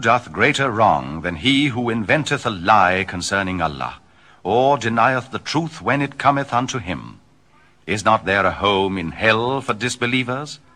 doth greater wrong than he who inventeth a lie concerning Allah, or denieth the truth when it cometh unto him? Is not there a home in hell for disbelievers?